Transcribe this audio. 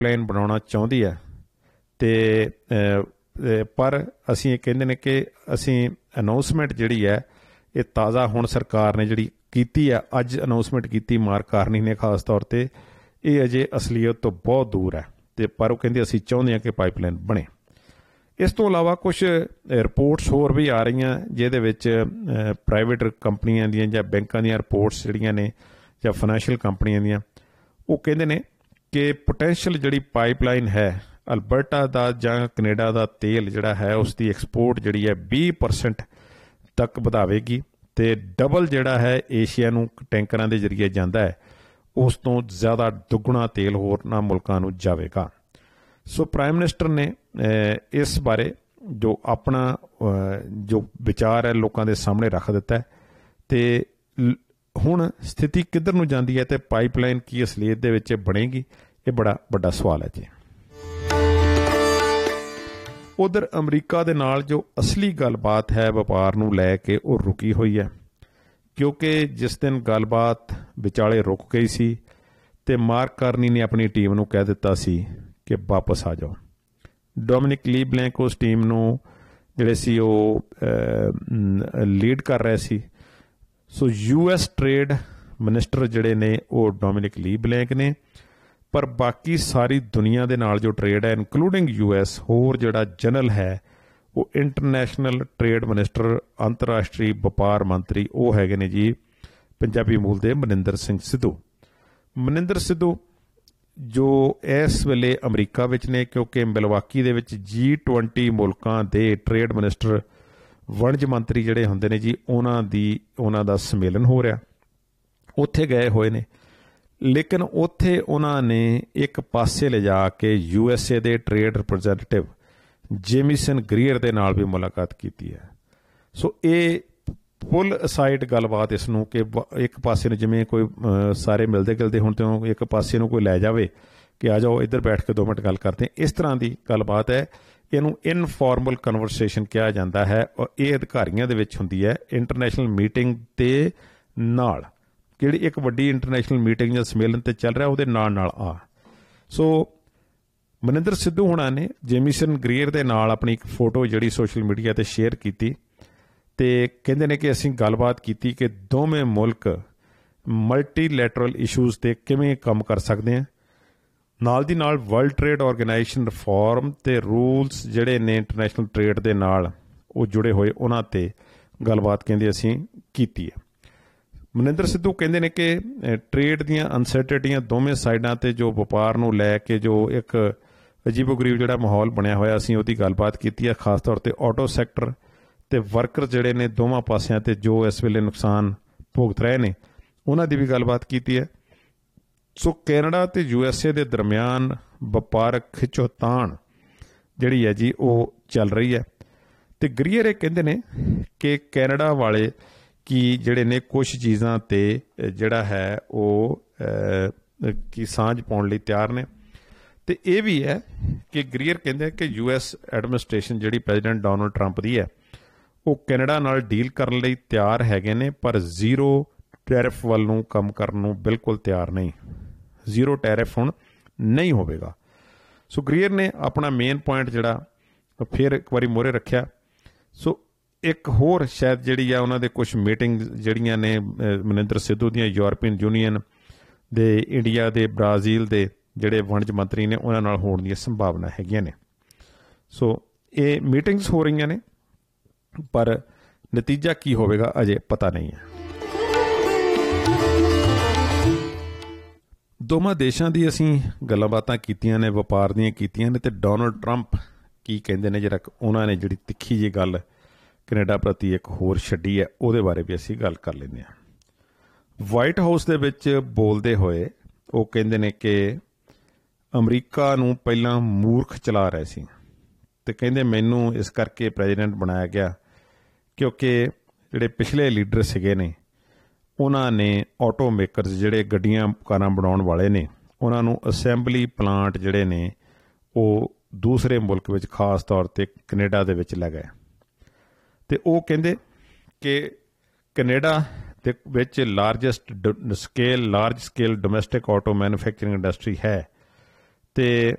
Pipeline ਬਣਾਉਣਾ ਚਾਹੁੰਦੀ ਹੈ ਅਤੇ ਪਰ ਅਸੀਂ ਇਹ ਕਹਿੰਦੇ ਨੇ ਕਿ ਅਸੀਂ ਅਨਾਊਂਸਮੈਂਟ ਜਿਹੜੀ ਹੈ ਇਹ ਤਾਜ਼ਾ ਹੁਣ ਸਰਕਾਰ ਨੇ ਜਿਹੜੀ ਕੀਤੀ ਹੈ, ਅੱਜ ਅਨਾਊਂਸਮੈਂਟ ਕੀਤੀ ਮਾਰਕ ਕਾਰਨੀ ਨੇ ਖਾਸ ਤੌਰ 'ਤੇ, ਇਹ ਅਜੇ ਅਸਲੀਅਤ ਤੋਂ ਬਹੁਤ ਦੂਰ ਹੈ। ਅਤੇ ਪਰ ਉਹ ਕਹਿੰਦੇ ਅਸੀਂ ਚਾਹੁੰਦੇ ਹਾਂ ਕਿ ਪਾਈਪਲਾਈਨ ਬਣੇ। ਇਸ ਤੋਂ ਇਲਾਵਾ ਕੁਛ ਰਿਪੋਰਟਸ ਹੋਰ ਵੀ ਆ ਰਹੀਆਂ ਜਿਹਦੇ ਵਿੱਚ ਪ੍ਰਾਈਵੇਟ ਕੰਪਨੀਆਂ ਦੀਆਂ ਜਾਂ ਬੈਂਕਾਂ ਦੀਆਂ ਰਿਪੋਰਟਸ ਜਿਹੜੀਆਂ ਨੇ ਜਾਂ ਫਾਈਨੈਂਸ਼ੀਅਲ ਕੰਪਨੀਆਂ ਦੀਆਂ, ਉਹ ਕਹਿੰਦੇ ਨੇ ਕਿ ਪੋਟੈਂਸ਼ੀਅਲ ਜਿਹੜੀ ਪਾਈਪਲਾਈਨ ਹੈ ਅਲਬਰਟਾ ਦਾ ਜਾਂ ਕੈਨੇਡਾ ਦਾ ਤੇਲ ਜਿਹੜਾ ਹੈ ਉਸ ਦੀ ਐਕਸਪੋਰਟ ਜਿਹੜੀ ਹੈ 20% ਤੱਕ ਵਧਾਵੇਗੀ ਅਤੇ ਡਬਲ ਜਿਹੜਾ ਹੈ ਏਸ਼ੀਆ ਨੂੰ ਟੈਂਕਰਾਂ ਦੇ ਜ਼ਰੀਏ ਜਾਂਦਾ ਹੈ, ਉਸ ਤੋਂ ਜ਼ਿਆਦਾ ਦੁੱਗਣਾ ਤੇਲ ਹੋਰਨਾਂ ਮੁਲਕਾਂ ਨੂੰ ਜਾਵੇਗਾ। ਸੋ ਪ੍ਰਾਈਮ ਮਿਨਿਸਟਰ ਨੇ ਇਸ ਬਾਰੇ ਜੋ ਆਪਣਾ ਜੋ ਵਿਚਾਰ ਹੈ ਲੋਕਾਂ ਦੇ ਸਾਹਮਣੇ ਰੱਖ ਦਿੱਤਾ ਹੈ ਅਤੇ ਹੁਣ ਸਥਿਤੀ ਕਿੱਧਰ ਨੂੰ ਜਾਂਦੀ ਹੈ ਅਤੇ ਪਾਈਪਲਾਈਨ ਕੀ ਅਸਲੀਅਤ ਦੇ ਵਿੱਚ ਬਣੇਗੀ, ਇਹ ਬੜਾ ਵੱਡਾ ਸਵਾਲ ਹੈ ਜੀ। ਉਧਰ ਅਮਰੀਕਾ ਦੇ ਨਾਲ ਜੋ ਅਸਲੀ ਗੱਲਬਾਤ ਹੈ ਵਪਾਰ ਨੂੰ ਲੈ ਕੇ ਉਹ ਰੁਕੀ ਹੋਈ ਹੈ, ਕਿਉਂਕਿ ਜਿਸ ਦਿਨ ਗੱਲਬਾਤ ਵਿਚਾਲੇ ਰੁਕ ਗਈ ਸੀ ਅਤੇ ਮਾਰਕ ਕਾਰਨੀ ਨੇ ਆਪਣੀ ਟੀਮ ਨੂੰ ਕਹਿ ਦਿੱਤਾ ਸੀ ਕਿ ਵਾਪਸ ਆ ਜਾਓ। ਡੋਮਿਨਿਕ ਲੀਬਲੈਂਕ ਉਸ ਟੀਮ ਨੂੰ ਜਿਹੜੇ ਸੀ ਉਹ ਲੀਡ ਕਰ ਰਹੇ ਸੀ। ਸੋ US ਟ੍ਰੇਡ ਮਿਨਿਸਟਰ ਜਿਹੜੇ ਨੇ ਉਹ ਡੋਮਿਨਿਕ ਲੀਬਲੈਂਕ ਨੇ, ਪਰ ਬਾਕੀ ਸਾਰੀ ਦੁਨੀਆ ਦੇ ਨਾਲ ਜੋ ਟ੍ਰੇਡ ਹੈ ਇਨਕਲੂਡਿੰਗ US, ਹੋਰ ਜਿਹੜਾ ਜਨਰਲ ਹੈ ਉਹ ਇੰਟਰਨੈਸ਼ਨਲ ਟ੍ਰੇਡ ਮਿਨਿਸਟਰ, ਅੰਤਰਰਾਸ਼ਟਰੀ ਵਪਾਰ ਮੰਤਰੀ, ਉਹ ਹੈਗੇ ਨੇ ਜੀ ਪੰਜਾਬੀ ਮੂਲ ਦੇ ਮਨਿੰਦਰ ਸਿੰਘ ਸਿੱਧੂ। ਮਨਿੰਦਰ ਸਿੱਧੂ ਜੋ ਇਸ ਵੇਲੇ ਅਮਰੀਕਾ ਵਿੱਚ ਨੇ, ਕਿਉਂਕਿ ਮਿਲਵਾਕੀ ਦੇ ਵਿੱਚ G20 ਮੁਲਕਾਂ ਦੇ ਟ੍ਰੇਡ ਮਿਨਿਸਟਰ, ਵਣਜ ਮੰਤਰੀ ਜਿਹੜੇ ਹੁੰਦੇ ਨੇ ਜੀ, ਉਹਨਾਂ ਦਾ ਸੰਮੇਲਨ ਹੋ ਰਿਹਾ, ਉੱਥੇ ਗਏ ਹੋਏ ਨੇ। ਲੇਕਿਨ ਉੱਥੇ ਉਹਨਾਂ ਨੇ ਇੱਕ ਪਾਸੇ ਲਿਜਾ ਕੇ USA ਦੇ ਟ੍ਰੇਡ ਰਿਪਰੈਜ਼ੈਂਟੇਟਿਵ ਜੇਮੀਸਨ ਗਰੀਅਰ ਦੇ ਨਾਲ ਵੀ ਮੁਲਾਕਾਤ ਕੀਤੀ ਹੈ। ਸੋ ਇਹ ਫੁੱਲ ਅਸਾਈਡ ਗੱਲਬਾਤ ਇਸ ਨੂੰ ਕਿ ਇੱਕ ਪਾਸੇ ਨੂੰ ਜਿਵੇਂ ਕੋਈ ਸਾਰੇ ਮਿਲਦੇ ਗਿਲਦੇ ਹੁਣ ਤੋਂ ਇੱਕ ਪਾਸੇ ਨੂੰ ਕੋਈ ਲੈ ਜਾਵੇ ਕਿ ਆ ਜਾਓ ਇੱਧਰ ਬੈਠ ਕੇ 2 ਮਿੰਟ ਗੱਲ ਕਰਦੇ, ਇਸ ਤਰ੍ਹਾਂ ਦੀ ਗੱਲਬਾਤ ਹੈ। ਇਹਨੂੰ ਇਨਫੋਰਮਲ ਕਨਵਰਸੇਸ਼ਨ ਕਿਹਾ ਜਾਂਦਾ ਹੈ ਔਰ ਇਹ ਅਧਿਕਾਰੀਆਂ ਦੇ ਵਿੱਚ ਹੁੰਦੀ ਹੈ ਇੰਟਰਨੈਸ਼ਨਲ ਮੀਟਿੰਗ ਦੇ ਨਾਲ, ਜਿਹੜੀ ਇੱਕ ਵੱਡੀ ਇੰਟਰਨੈਸ਼ਨਲ ਮੀਟਿੰਗ ਜਾਂ ਸੰਮੇਲਨ 'ਤੇ ਚੱਲ ਰਿਹਾ ਉਹਦੇ ਨਾਲ ਆ। ਸੋ ਮਨਿੰਦਰ ਸਿੱਧੂ ਹੁਣਾਂ ਨੇ ਜੇਮੀਸਨ ਗਰੀਅਰ ਦੇ ਨਾਲ ਆਪਣੀ ਇੱਕ ਫੋਟੋ ਜਿਹੜੀ ਸੋਸ਼ਲ ਮੀਡੀਆ 'ਤੇ ਸ਼ੇਅਰ ਕੀਤੀ ਅਤੇ ਕਹਿੰਦੇ ਨੇ ਕਿ ਅਸੀਂ ਗੱਲਬਾਤ ਕੀਤੀ ਕਿ ਦੋਵੇਂ ਮੁਲਕ ਮਲਟੀਲੈਟਰਲ ਇਸ਼ੂਜ਼ 'ਤੇ ਕਿਵੇਂ ਕੰਮ ਕਰ ਸਕਦੇ ਹਾਂ, ਨਾਲ ਦੀ ਨਾਲ ਵਰਲਡ ਟ੍ਰੇਡ ਆਰਗੇਨਾਈਜੇਸ਼ਨ ਰਿਫਾਰਮ ਅਤੇ ਰੂਲਸ ਜਿਹੜੇ ਨੇ ਇੰਟਰਨੈਸ਼ਨਲ ਟ੍ਰੇਡ ਦੇ ਨਾਲ ਉਹ ਜੁੜੇ ਹੋਏ, ਉਹਨਾਂ 'ਤੇ ਗੱਲਬਾਤ ਕਹਿੰਦੇ ਅਸੀਂ ਕੀਤੀ ਹੈ। ਮਨਿੰਦਰ ਸਿੱਧੂ ਕਹਿੰਦੇ ਨੇ ਕਿ ਟ੍ਰੇਡ ਦੀਆਂ ਅਨਸਰਟਨਟੀਆਂ ਦੋਵੇਂ ਸਾਈਡਾਂ 'ਤੇ ਜੋ ਵਪਾਰ ਨੂੰ ਲੈ ਕੇ ਜੋ ਇੱਕ ਅਜੀਬੋ-ਗਰੀਬ ਜਿਹੜਾ ਮਾਹੌਲ ਬਣਿਆ ਹੋਇਆ, ਅਸੀਂ ਉਹਦੀ ਗੱਲਬਾਤ ਕੀਤੀ ਹੈ। ਖਾਸ ਤੌਰ 'ਤੇ ਆਟੋ ਸੈਕਟਰ ਅਤੇ ਵਰਕਰ ਜਿਹੜੇ ਨੇ ਦੋਵਾਂ ਪਾਸਿਆਂ 'ਤੇ ਜੋ ਇਸ ਵੇਲੇ ਨੁਕਸਾਨ ਭੁਗਤ ਰਹੇ ਨੇ, ਉਹਨਾਂ ਦੀ ਵੀ ਗੱਲਬਾਤ ਕੀਤੀ ਹੈ। ਸੋ ਕੈਨੇਡਾ ਅਤੇ USA ਦੇ ਦਰਮਿਆਨ ਵਪਾਰਕ ਖਿੱਚੋਤਾਣ ਜਿਹੜੀ ਹੈ ਜੀ ਉਹ ਚੱਲ ਰਹੀ ਹੈ ਅਤੇ ਗਰੀਅਰ ਇਹ ਕਹਿੰਦੇ ਨੇ ਕਿ ਕੈਨੇਡਾ ਵਾਲੇ ਕਿ ਜਿਹੜੇ ਨੇ ਕੁਛ ਚੀਜ਼ਾਂ 'ਤੇ ਜਿਹੜਾ ਹੈ ਉਹ ਕੀ ਸਾਂਝ ਪਾਉਣ ਲਈ ਤਿਆਰ ਨੇ। ਅਤੇ ਇਹ ਵੀ ਹੈ ਕਿ ਗਰੀਅਰ ਕਹਿੰਦੇ ਕਿ US ਐਡਮਿਨਿਸਟ੍ਰੇਸ਼ਨ ਜਿਹੜੀ ਪ੍ਰੈਜ਼ੀਡੈਂਟ ਡੋਨਲਡ ਟਰੰਪ ਦੀ ਹੈ ਉਹ ਕੈਨੇਡਾ ਨਾਲ ਡੀਲ ਕਰਨ ਲਈ ਤਿਆਰ ਹੈਗੇ ਨੇ, ਪਰ ਜ਼ੀਰੋ ਟੈਰਿਫ ਵੱਲ ਨੂੰ ਕੰਮ ਕਰਨ ਨੂੰ ਬਿਲਕੁਲ ਤਿਆਰ ਨਹੀਂ। ਜ਼ੀਰੋ ਟੈਰਿਫ ਹੁਣ ਨਹੀਂ ਹੋਵੇਗਾ। ਸੋ ਗਰੀਅਰ ਨੇ ਆਪਣਾ ਮੇਨ ਪੁਆਇੰਟ ਜਿਹੜਾ ਫਿਰ ਇੱਕ ਵਾਰੀ ਮੂਹਰੇ ਰੱਖਿਆ। ਸੋ ਇੱਕ ਹੋਰ ਸ਼ਾਇਦ ਜਿਹੜੀ ਆ ਉਹਨਾਂ ਦੇ ਕੁਛ ਮੀਟਿੰਗ ਜਿਹੜੀਆਂ ਨੇ ਮਨਿੰਦਰ ਸਿੱਧੂ ਦੀਆਂ ਯੂਰਪੀਅਨ ਯੂਨੀਅਨ ਦੇ, ਇੰਡੀਆ ਦੇ, ਬ੍ਰਾਜ਼ੀਲ ਦੇ ਜਿਹੜੇ ਵਣਜ ਮੰਤਰੀ ਨੇ ਉਹਨਾਂ ਨਾਲ ਹੋਣ ਦੀਆਂ ਸੰਭਾਵਨਾ ਹੈਗੀਆਂ ਨੇ। ਸੋ ਇਹ ਮੀਟਿੰਗਸ ਹੋ ਰਹੀਆਂ ਨੇ, ਪਰ ਨਤੀਜਾ ਕੀ ਹੋਵੇਗਾ ਅਜੇ ਪਤਾ ਨਹੀਂ ਹੈ। ਦੋਵਾਂ ਦੇਸ਼ਾਂ ਦੀ ਅਸੀਂ ਗੱਲਾਂ ਬਾਤਾਂ ਕੀਤੀਆਂ ਨੇ, ਵਪਾਰ ਦੀਆਂ ਕੀਤੀਆਂ ਨੇ, ਅਤੇ ਡੋਨਲਡ ਟਰੰਪ ਕੀ ਕਹਿੰਦੇ ਨੇ, ਜਿਹੜਾ ਉਹਨਾਂ ਨੇ ਜਿਹੜੀ ਤਿੱਖੀ ਜਿਹੀ ਗੱਲ ਕੈਨੇਡਾ ਪ੍ਰਤੀ ਇੱਕ ਹੋਰ ਛੱਡੀ ਹੈ, ਉਹਦੇ ਬਾਰੇ ਵੀ ਅਸੀਂ ਗੱਲ ਕਰ ਲੈਂਦੇ ਹਾਂ। ਵਾਈਟ ਹਾਊਸ ਦੇ ਵਿੱਚ ਬੋਲਦੇ ਹੋਏ ਉਹ ਕਹਿੰਦੇ ਨੇ ਕਿ ਅਮਰੀਕਾ ਨੂੰ ਪਹਿਲਾਂ ਮੂਰਖ ਚਲਾ ਰਹੇ ਸੀ ਅਤੇ ਕਹਿੰਦੇ ਮੈਨੂੰ ਇਸ ਕਰਕੇ ਪ੍ਰੈਜ਼ੀਡੈਂਟ ਬਣਾਇਆ ਗਿਆ ਕਿਉਂਕਿ ਜਿਹੜੇ ਪਿਛਲੇ ਲੀਡਰ ਸੀਗੇ ਨੇ ਉਹਨਾਂ ਨੇ ਆਟੋ ਮੇਕਰਸ ਜਿਹੜੇ ਗੱਡੀਆਂ ਕਾਰਾਂ ਬਣਾਉਣ ਵਾਲੇ ਨੇ ਉਹਨਾਂ ਨੂੰ ਅਸੈਂਬਲੀ ਪਲਾਂਟ ਜਿਹੜੇ ਨੇ ਉਹ ਦੂਸਰੇ ਮੁਲਕ ਵਿੱਚ ਖਾਸ ਤੌਰ 'ਤੇ ਕੈਨੇਡਾ ਦੇ ਵਿੱਚ ਲੈ ਗਏ। ਅਤੇ ਉਹ ਕਹਿੰਦੇ ਕਿ ਕੈਨੇਡਾ ਦੇ ਵਿੱਚ large scale domestic auto manufacturing industry ਹੈ ਤੇ